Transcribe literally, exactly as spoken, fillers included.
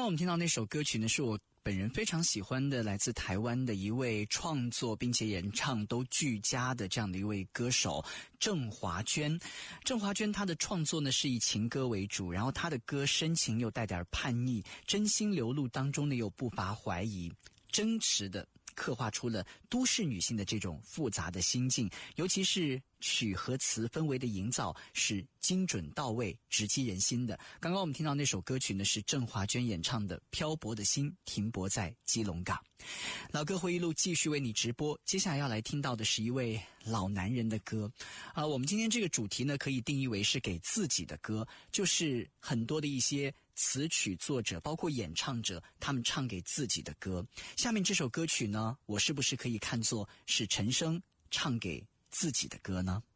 我们听到那首歌曲呢，是我本人非常喜欢的，来自台湾的一位创作并且演唱都俱佳的这样的一位歌手郑华娟。郑华娟她的创作呢是以情歌为主，然后她的歌深情又带点叛逆，真心流露当中呢又不乏怀疑，真实的刻画出了都市女性的这种复杂的心境，尤其是曲和词氛围的营造是精准到位，直击人心的。刚刚我们听到那首歌曲呢，是郑华娟演唱的《漂泊的心停泊在基隆港》。老歌回忆录继续为你直播，接下来要来听到的是一位老男人的歌啊、呃，我们今天这个主题呢，可以定义为是给自己的歌，就是很多的一些词曲作者包括演唱者他们唱给自己的歌。下面这首歌曲呢，我是不是可以看作是陈升唱给自己的歌呢？